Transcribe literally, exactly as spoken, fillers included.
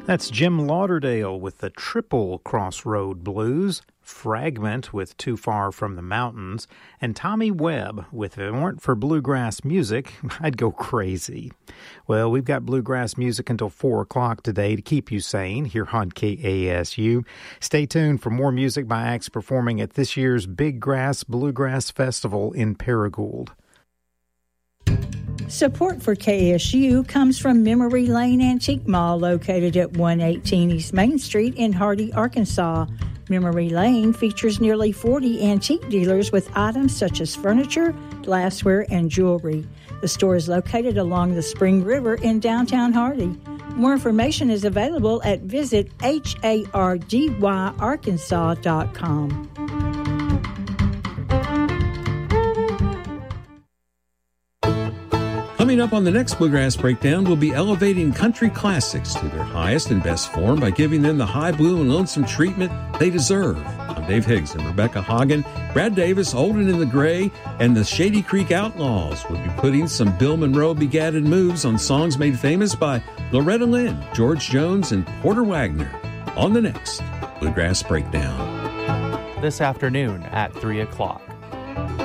That's Jim Lauderdale with the Triple Crossroad Blues, Fragment with Too Far from the Mountains, and Tommy Webb with If It Weren't for Bluegrass Music, I'd Go Crazy. Well, we've got bluegrass music until four o'clock today to keep you sane here on K A S U. Stay tuned for more music by acts performing at this year's Big Grass Bluegrass Festival in Paragould. Support for K A S U comes from Memory Lane Antique Mall, located at one eighteen East Main Street in Hardy, Arkansas. Memory Lane features nearly forty antique dealers with items such as furniture, glassware, and jewelry. The store is located along the Spring River in downtown Hardy. More information is available at visit hardy arkansas dot com. Coming up on the next Bluegrass Breakdown, we'll be elevating country classics to their highest and best form by giving them the high blue and lonesome treatment they deserve. I'm Dave Higgs and Rebecca Hagen. Brad Davis, Olden in the Gray, and the Shady Creek Outlaws will be putting some Bill Monroe begatted moves on songs made famous by Loretta Lynn, George Jones, and Porter Wagner on the next Bluegrass Breakdown. This afternoon at three o'clock.